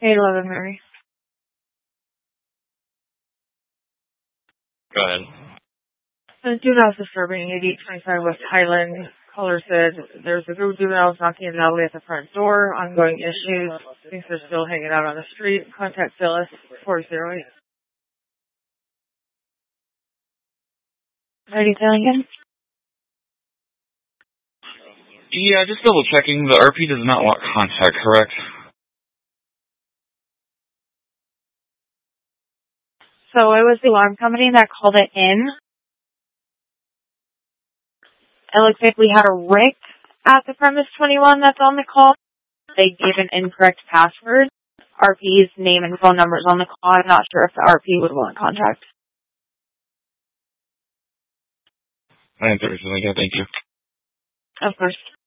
811 Mary. Go ahead. Juveniles disturbing 8825 West Highland. Caller said there's a group of juveniles knocking loudly at the front door. Ongoing issues. Thinks they're still hanging out on the street. Contact Phyllis 408. Ready, again? Yeah, just double checking. The RP does not want contact, correct? So it was the alarm company that called it in. It looks like we had a Rick at the premise 21 that's on the call. They gave an incorrect password. RP's name and phone number is on the call. I'm not sure if the RP would want contact. I answered everything. Yeah, thank you. Of course.